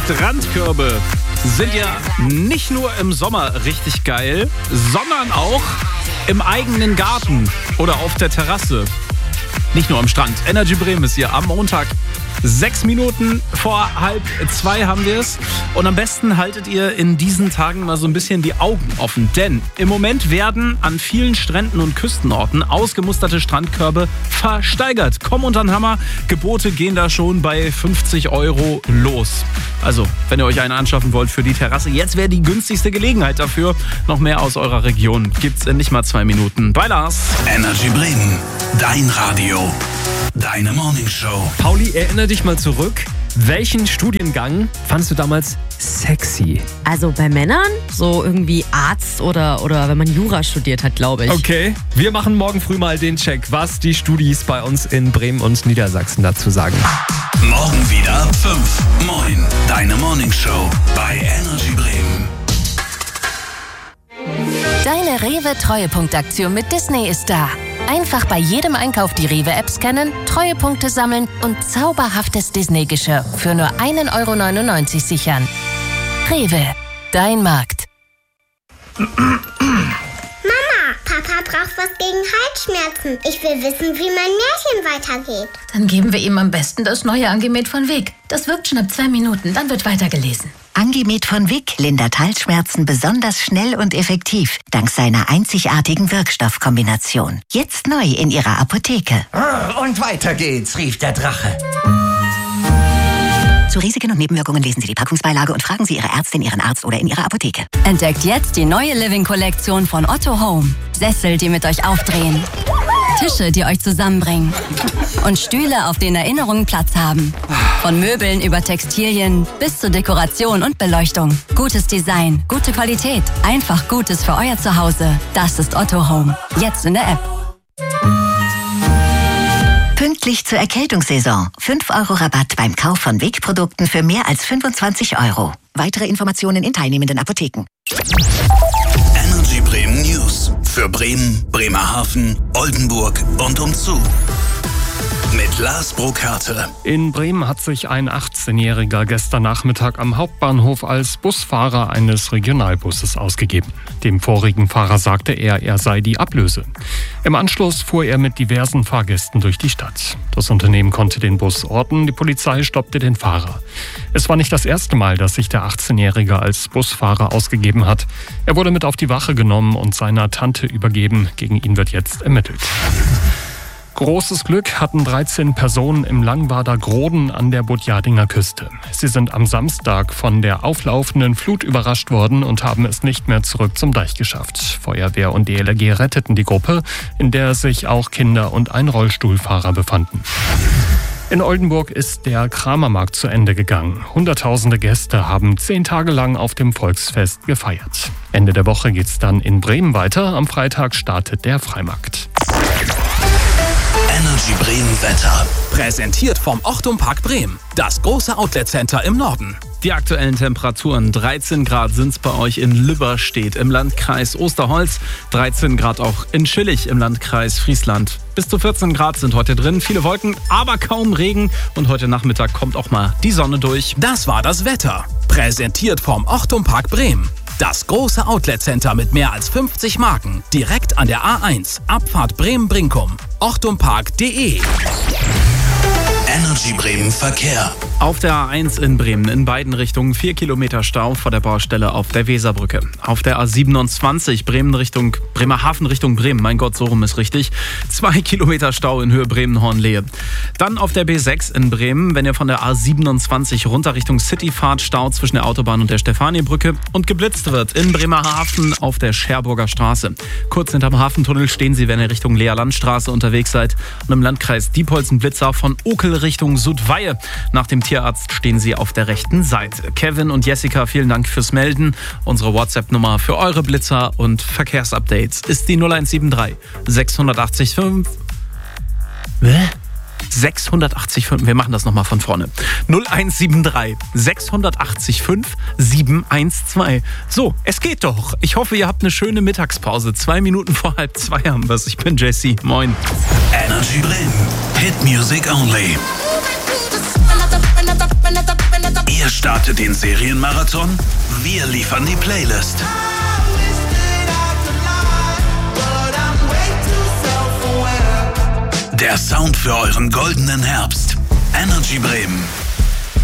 Strandkörbe sind ja nicht nur im Sommer richtig geil, sondern auch im eigenen Garten oder auf der Terrasse. Nicht nur am Strand. Energy Bremen ist hier am Montag. 6 Minuten vor 1:30 haben wir es. Und am besten haltet ihr in diesen Tagen mal so ein bisschen die Augen offen. Denn im Moment werden an vielen Stränden und Küstenorten ausgemusterte Strandkörbe versteigert. Komm unter den Hammer. Gebote gehen da schon bei 50 € los. Also, wenn ihr euch einen anschaffen wollt für die Terrasse, jetzt wäre die günstigste Gelegenheit dafür. Noch mehr aus eurer Region gibt's in nicht mal 2 Minuten. Bei Lars. Energy Bremen, dein Radio, deine Morningshow. Pauli, erinnere dich mal zurück. Welchen Studiengang fandst du damals sexy? Also bei Männern so irgendwie Arzt oder wenn man Jura studiert hat, glaube ich. Okay, wir machen morgen früh mal den Check, was die Studis bei uns in Bremen und Niedersachsen dazu sagen. Morgen wieder 5. Moin, deine Morningshow bei Energy Bremen. Deine Rewe-Treuepunktaktion mit Disney ist da. Einfach bei jedem Einkauf die Rewe-App scannen, Treuepunkte sammeln und zauberhaftes Disney-Geschirr für nur 1,99 € sichern. Rewe, dein Markt. Mama, Papa braucht was gegen Halsschmerzen. Ich will wissen, wie mein Märchen weitergeht. Dann geben wir ihm am besten das neue Angemet von Weg. Das wirkt schon ab 2 Minuten, dann wird weitergelesen. Angemet von Vic lindert Halsschmerzen besonders schnell und effektiv, dank seiner einzigartigen Wirkstoffkombination. Jetzt neu in Ihrer Apotheke. Und weiter geht's, rief der Drache. Zu Risiken und Nebenwirkungen lesen Sie die Packungsbeilage und fragen Sie Ihre Ärztin, Ihren Arzt oder in Ihrer Apotheke. Entdeckt jetzt die neue Living-Kollektion von Otto Home. Sessel, die mit euch aufdrehen. Tische, die euch zusammenbringen. Und Stühle, auf denen Erinnerungen Platz haben. Von Möbeln über Textilien bis zur Dekoration und Beleuchtung. Gutes Design, gute Qualität, einfach Gutes für euer Zuhause. Das ist Otto Home. Jetzt in der App. Pünktlich zur Erkältungssaison. 5 € Rabatt beim Kauf von Weg-Produkten für mehr als 25 €. Weitere Informationen in teilnehmenden Apotheken. Energy Bremen News für Bremen, Bremerhaven, Oldenburg und umzu. Mit Lars Burkhardt. In Bremen hat sich ein 18-Jähriger gestern Nachmittag am Hauptbahnhof als Busfahrer eines Regionalbusses ausgegeben. Dem vorigen Fahrer sagte er sei die Ablöse. Im Anschluss fuhr er mit diversen Fahrgästen durch die Stadt. Das Unternehmen konnte den Bus orten, die Polizei stoppte den Fahrer. Es war nicht das erste Mal, dass sich der 18-Jährige als Busfahrer ausgegeben hat. Er wurde mit auf die Wache genommen und seiner Tante übergeben. Gegen ihn wird jetzt ermittelt. Großes Glück hatten 13 Personen im Langwader Groden an der Budjadinger Küste. Sie sind am Samstag von der auflaufenden Flut überrascht worden und haben es nicht mehr zurück zum Deich geschafft. Feuerwehr und DLRG retteten die Gruppe, in der sich auch Kinder und ein Rollstuhlfahrer befanden. In Oldenburg ist der Kramermarkt zu Ende gegangen. Hunderttausende Gäste haben 10 Tage lang auf dem Volksfest gefeiert. Ende der Woche geht's dann in Bremen weiter. Am Freitag startet der Freimarkt. Energy Bremen Wetter. Präsentiert vom Ochtum Park Bremen. Das große Outlet-Center im Norden. Die aktuellen Temperaturen, 13 Grad sind es bei euch in Lübberstedt im Landkreis Osterholz, 13 Grad auch in Schillig im Landkreis Friesland. Bis zu 14 Grad sind heute drin, viele Wolken, aber kaum Regen und heute Nachmittag kommt auch mal die Sonne durch. Das war das Wetter. Präsentiert vom Ochtum Park Bremen. Das große Outlet-Center mit mehr als 50 Marken. Direkt an der A1, Abfahrt Bremen-Brinkum. ochtumpark.de. Energy Bremen Verkehr. Auf der A1 in Bremen in beiden Richtungen 4 Kilometer Stau vor der Baustelle auf der Weserbrücke. Auf der A27 Bremerhaven Richtung Bremen, mein Gott, so rum ist richtig, 2 Kilometer Stau in Höhe Bremen-Hornlehe. Dann auf der B6 in Bremen, wenn ihr von der A27 runter Richtung City fahrt, Stau zwischen der Autobahn und der Stephaniebrücke und geblitzt wird in Bremerhaven auf der Scherburger Straße. Kurz hinterm Hafentunnel stehen Sie, wenn ihr Richtung Leerlandstraße unterwegs seid. Und im Landkreis Diepholz ein Blitzer von Okel Richtung Sudweihe. Nach dem Tierarzt stehen Sie auf der rechten Seite. Kevin und Jessica, vielen Dank fürs Melden. Unsere WhatsApp-Nummer für eure Blitzer und Verkehrsupdates ist die 0173 685 685, wir machen das nochmal von vorne. 0173 685 712. So, es geht doch. Ich hoffe, ihr habt eine schöne Mittagspause. 2 Minuten vor 1:30 haben wir es. Ich bin Jesse. Moin. Energy Bremen. Hit Music Only. Ihr Start Startet den Serienmarathon? Wir liefern die Playlist. Der Sound für euren goldenen Herbst. Energy Bremen.